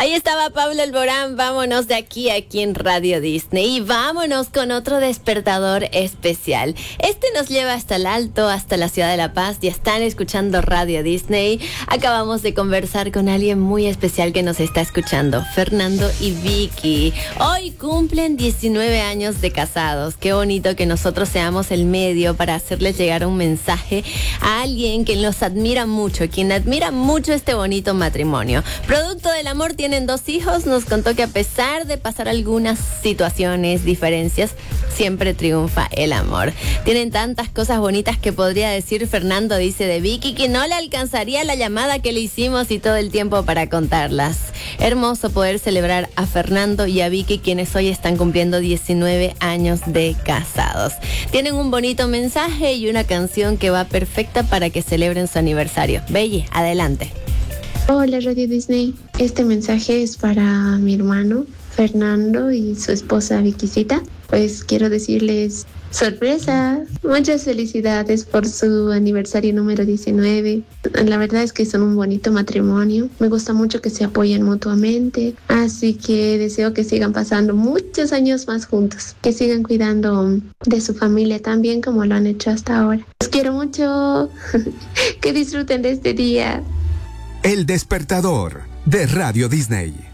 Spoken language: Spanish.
Ahí estaba Pablo Alborán. Vámonos de aquí en Radio Disney y vámonos con otro despertador especial. Este nos lleva hasta el alto, hasta la ciudad de La Paz. Ya están escuchando Radio Disney. Acabamos de conversar con alguien muy especial que nos está escuchando, Fernando y Vicky. Hoy cumplen 19 años de casados. Qué bonito que nosotros seamos el medio para hacerles llegar un mensaje a alguien que los admira mucho, quien admira mucho este bonito matrimonio. Producto del amor, tienen 2 hijos. Nos contó que a pesar de pasar algunas situaciones, diferencias, siempre triunfa el amor. Tienen tantas cosas bonitas que podría decir Fernando, dice de Vicky, que no le alcanzaría la llamada que le hicimos y todo el tiempo para contarlas. Hermoso poder celebrar a Fernando y a Vicky, quienes hoy están cumpliendo 19 años de casados. Tienen un bonito mensaje y una canción que va perfecta para que celebren su aniversario. Belly, adelante. Hola Radio Disney, este mensaje es para mi hermano Fernando y su esposa Vickycita. Pues quiero decirles, sorpresa, muchas felicidades por su aniversario número 19. La verdad es que son un bonito matrimonio, me gusta mucho que se apoyen mutuamente, así que deseo que sigan pasando muchos años más juntos, que sigan cuidando de su familia tan bien como lo han hecho hasta ahora. Los quiero mucho, que disfruten de este día. El despertador de Radio Disney.